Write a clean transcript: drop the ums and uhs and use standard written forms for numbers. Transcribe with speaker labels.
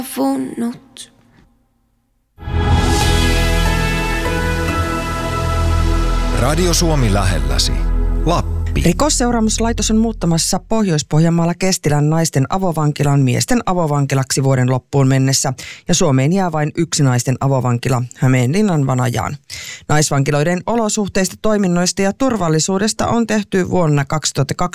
Speaker 1: Vunnut.
Speaker 2: Radio Suomi lähelläsi. Lappi.
Speaker 3: Rikosseuraamuslaitos on muuttamassa Pohjois-Pohjanmaalla Kestilän naisten avovankilan miesten avovankilaksi vuoden loppuun mennessä, ja Suomeen jää vain yksi naisten avovankila, Hämeenlinnan Vanajaan. Naisvankiloiden olosuhteista, toiminnoista ja turvallisuudesta on tehty vuonna 2020